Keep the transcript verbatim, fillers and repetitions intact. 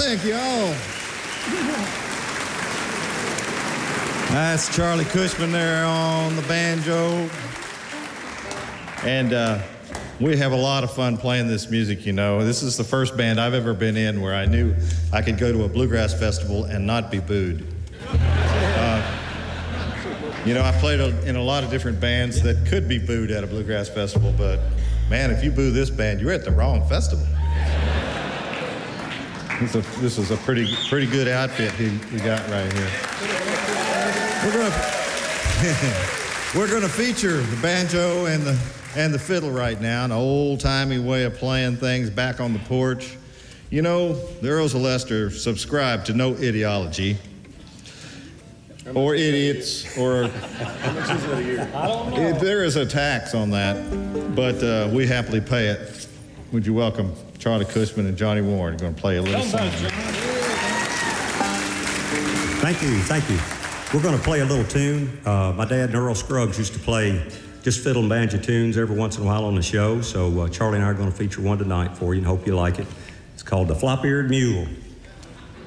Thank you all. That's Charlie Cushman there on the banjo. And uh, we have a lot of fun playing this music, you know. This is the first band I've ever been in where I knew I could go to a bluegrass festival and not be booed. Uh, you know, I played in a lot of different bands that could be booed at a bluegrass festival, but man, if you boo this band, you're at the wrong festival. This is a, this is a pretty pretty good outfit he, we got right here. We're gonna we're gonna feature the banjo and the and the fiddle right now, an old-timey way of playing things back on the porch. You know, the Earls of Leicester subscribe to no ideology or idiots or How much is it a year? I don't know. It, there is a tax on that, but uh, we happily pay it. Would you welcome Charlie Cushman and Johnny Warren? We're going to play a little song. Thank you, thank you. We're going to play a little tune. Uh, my dad, Earl Scruggs, used to play just fiddle and banjo tunes every once in a while on the show, so uh, Charlie and I are going to feature one tonight for you and hope you like it. It's called The Flop-Eared Mule.